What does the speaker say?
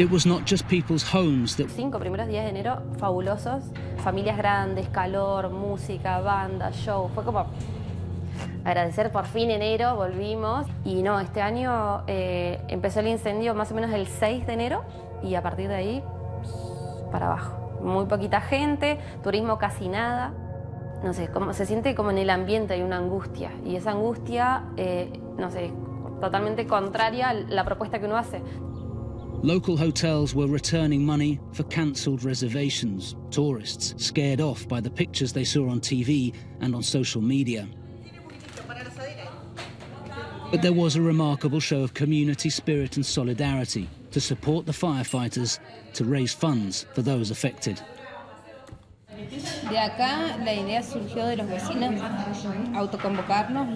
It was not just people's homes that... 5 primeros días de enero fabulosos, familias grandes, calor, música, banda, show, fue como agradecer por fin enero, volvimos. Y no, este año empezó el incendio más o menos el 6 de enero y a partir de ahí para abajo. Muy poquita gente, turismo casi nada. No sé, como, se siente como en el ambiente hay una angustia y esa angustia, no sé, totalmente contraria a la propuesta que uno hace. Local hotels were returning money for cancelled reservations, tourists scared off by the pictures they saw on TV and on social media. But there was a remarkable show of community spirit and solidarity to support the firefighters, to raise funds for those affected. De acá la idea surgió de los vecinos, autoconvocarnos